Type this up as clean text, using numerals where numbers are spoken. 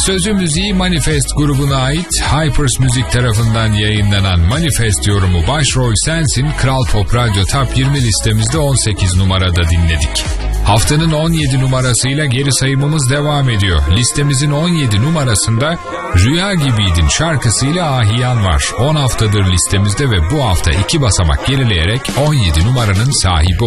Sözü müziği Manifest grubuna ait, Hypers Müzik tarafından yayınlanan Manifest yorumu Başrol Sensin Kral Pop Radyo Top 20 listemizde 18 numarada dinledik. Haftanın 17 numarasıyla geri sayımımız devam ediyor. Listemizin 17 numarasında Rüya Gibiydin şarkısıyla Ahiyan var. 10 haftadır listemizde ve bu hafta 2 basamak gerileyerek 17 numaranın sahibi